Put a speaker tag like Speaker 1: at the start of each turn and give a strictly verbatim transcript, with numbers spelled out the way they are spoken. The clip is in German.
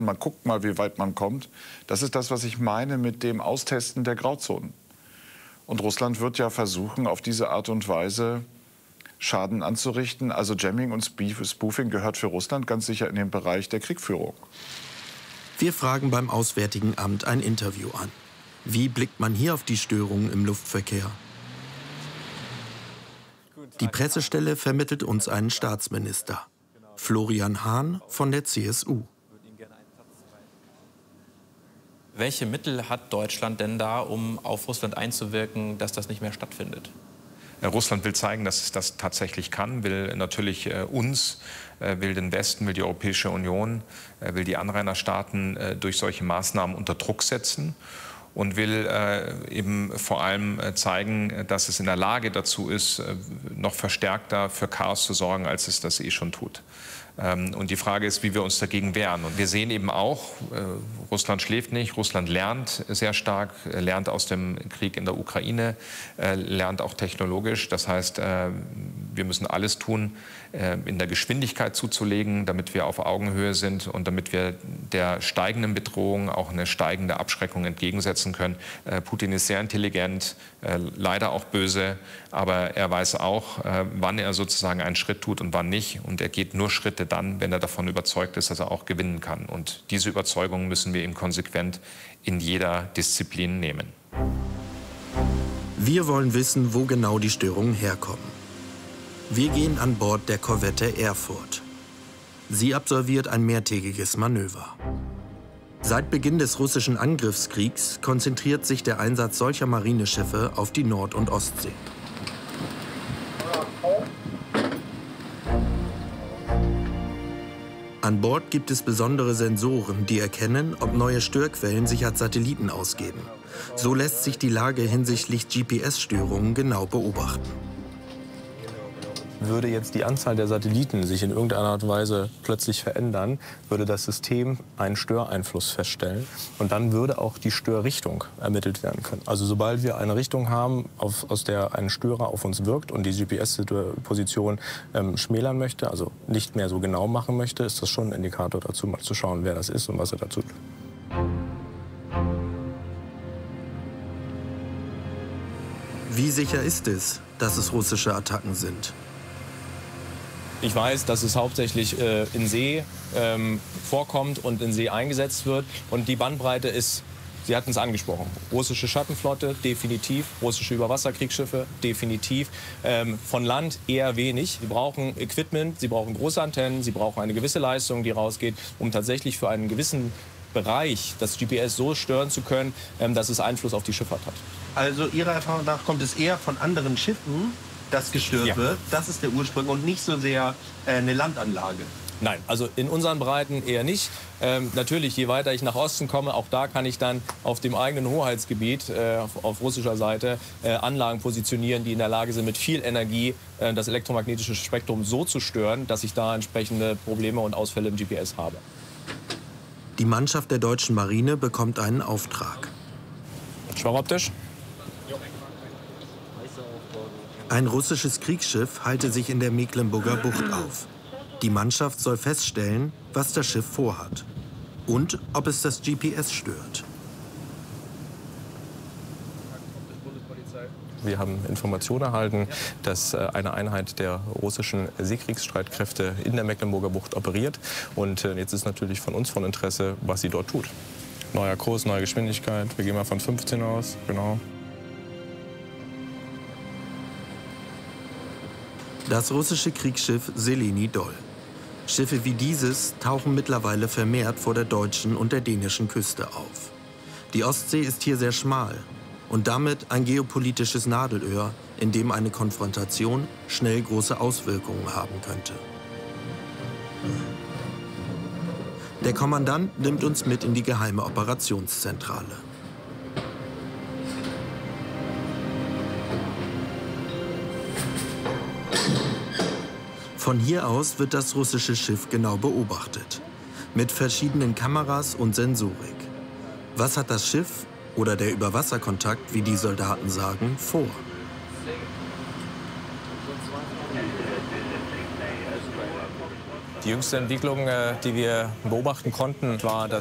Speaker 1: Man guckt mal, wie weit man kommt. Das ist das, was ich meine mit dem Austesten der Grauzonen. Und Russland wird ja versuchen, auf diese Art und Weise Schaden anzurichten. Also Jamming und Spoofing gehört für Russland ganz sicher in den Bereich der Kriegführung.
Speaker 2: Wir fragen beim Auswärtigen Amt ein Interview an. Wie blickt man hier auf die Störungen im Luftverkehr? Die Pressestelle vermittelt uns einen Staatsminister, Florian Hahn von der C S U.
Speaker 3: Welche Mittel hat Deutschland denn da, um auf Russland einzuwirken, dass das nicht mehr stattfindet?
Speaker 4: Russland will zeigen, dass es das tatsächlich kann, will natürlich äh, uns, äh, will den Westen, will die Europäische Union, äh, will die Anrainerstaaten äh, durch solche Maßnahmen unter Druck setzen und will äh, eben vor allem äh, zeigen, dass es in der Lage dazu ist, äh, noch verstärkter für Chaos zu sorgen, als es das eh schon tut. Ähm, und die Frage ist, wie wir uns dagegen wehren. Und wir sehen eben auch, äh, Russland schläft nicht, Russland lernt sehr stark, äh, lernt aus dem Krieg in der Ukraine, äh, lernt auch technologisch. Das heißt, äh, wir müssen alles tun, äh, in der Geschwindigkeit zuzulegen, damit wir auf Augenhöhe sind und damit wir der steigenden Bedrohung auch eine steigende Abschreckung entgegensetzen können. Äh, Putin ist sehr intelligent, äh, leider auch böse, aber er weiß auch, äh, wann er sozusagen einen Schritt tut und wann nicht. Und er geht nur Schritte dann, wenn er davon überzeugt ist, dass er auch gewinnen kann. Und diese Überzeugung müssen wir ihm konsequent in jeder Disziplin nehmen.
Speaker 2: Wir wollen wissen, wo genau die Störungen herkommen. Wir gehen an Bord der Korvette Erfurt. Sie absolviert ein mehrtägiges Manöver. Seit Beginn des russischen Angriffskriegs konzentriert sich der Einsatz solcher Marineschiffe auf die Nord- und Ostsee. An Bord gibt es besondere Sensoren, die erkennen, ob neue Störquellen sich als Satelliten ausgeben. So lässt sich die Lage hinsichtlich G P S-Störungen genau beobachten.
Speaker 5: Würde jetzt die Anzahl der Satelliten sich in irgendeiner Art und Weise plötzlich verändern, würde das System einen Störeinfluss feststellen. Und dann würde auch die Störrichtung ermittelt werden können. Also sobald wir eine Richtung haben, auf, aus der ein Störer auf uns wirkt und die G P S-Position ähm, schmälern möchte, also nicht mehr so genau machen möchte, ist das schon ein Indikator dazu, mal zu schauen, wer das ist und was er dazu tut.
Speaker 2: Wie sicher ist es, dass es russische Attacken sind?
Speaker 5: Ich weiß, dass es hauptsächlich äh, in See ähm, vorkommt und in See eingesetzt wird. Und die Bandbreite ist, Sie hatten es angesprochen, russische Schattenflotte, definitiv. Russische Überwasserkriegsschiffe, definitiv. Ähm, von Land eher wenig. Sie brauchen Equipment, sie brauchen große Antennen, sie brauchen eine gewisse Leistung, die rausgeht, um tatsächlich für einen gewissen Bereich das G P S so stören zu können, ähm, dass es Einfluss auf die Schifffahrt hat.
Speaker 6: Also Ihrer Erfahrung nach kommt es eher von anderen Schiffen, das gestört
Speaker 5: ja.
Speaker 6: wird. Das ist der Ursprung und nicht so sehr äh, eine Landanlage.
Speaker 5: Nein, also in unseren Breiten eher nicht. Ähm, natürlich, je weiter ich nach Osten komme, auch da kann ich dann auf dem eigenen Hoheitsgebiet äh, auf, auf russischer Seite äh, Anlagen positionieren, die in der Lage sind, mit viel Energie äh, das elektromagnetische Spektrum so zu stören, dass ich da entsprechende Probleme und Ausfälle im G P S habe.
Speaker 2: Die Mannschaft der deutschen Marine bekommt einen Auftrag.
Speaker 5: Schwaboptisch.
Speaker 2: Ein russisches Kriegsschiff halte sich in der Mecklenburger Bucht auf. Die Mannschaft soll feststellen, was das Schiff vorhat und ob es das G P S stört.
Speaker 5: Wir haben Informationen erhalten, dass eine Einheit der russischen Seekriegsstreitkräfte in der Mecklenburger Bucht operiert. Und jetzt ist natürlich von uns von Interesse, was sie dort tut. Neuer Kurs, neue Geschwindigkeit. Wir gehen mal von fünfzehn aus, genau.
Speaker 2: Das russische Kriegsschiff Seleni Doll. Schiffe wie dieses tauchen mittlerweile vermehrt vor der deutschen und der dänischen Küste auf. Die Ostsee ist hier sehr schmal und damit ein geopolitisches Nadelöhr, in dem eine Konfrontation schnell große Auswirkungen haben könnte. Der Kommandant nimmt uns mit in die geheime Operationszentrale. Von hier aus wird das russische Schiff genau beobachtet, mit verschiedenen Kameras und Sensorik. Was hat das Schiff oder der Überwasserkontakt, wie die Soldaten sagen, vor?
Speaker 5: Die jüngste Entwicklung, die wir beobachten konnten, war, dass